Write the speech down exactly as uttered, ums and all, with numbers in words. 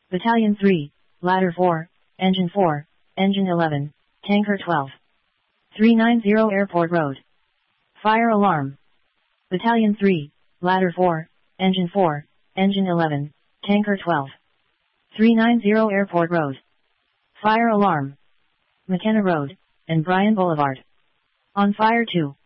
Battalion three, Ladder four, Engine four, Engine eleven, Tanker twelve. three ninety Airport Road. Fire alarm. Battalion three, Ladder four, Engine four, Engine eleven, Tanker twelve. three ninety Airport Road. Fire alarm. McKenna Road, and Bryan Boulevard. On fire two.